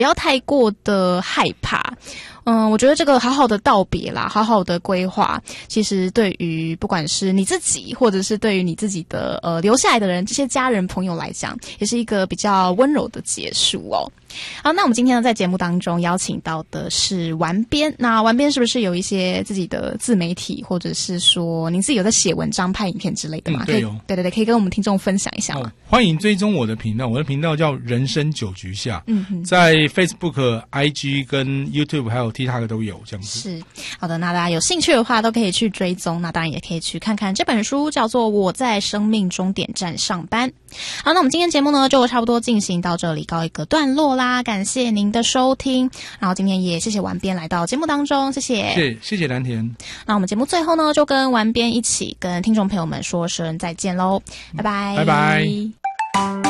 不要太过的害怕。我觉得这个好好的道别啦，好好的规划，其实对于不管是你自己，或者是对于你自己的留下来的人，这些家人朋友来讲，也是一个比较温柔的结束哦。好，那我们今天呢，在节目当中邀请到的是玩编。那玩编是不是有一些自己的自媒体，或者是说您自己有在写文章、拍影片之类的吗？ 对哦， 对，可以跟我们听众分享一下吗？ 欢迎追踪我的频道，我的频道叫人生酒局下，在 Facebook、IG 跟 YouTube 还有 TikTok 都有这样子。 是，好的，那大家有兴趣的话都可以去追踪，那当然也可以去看看这本书，叫做《我在生命终点站上班》。好，那我们今天节目呢就差不多进行到这里，告一个段落啦。感谢您的收听，然后今天也谢谢玩编来到节目当中，谢谢蓝田。 那我们节目最后呢，就跟玩编一起跟听众朋友们说声再见喽，拜拜， 拜拜。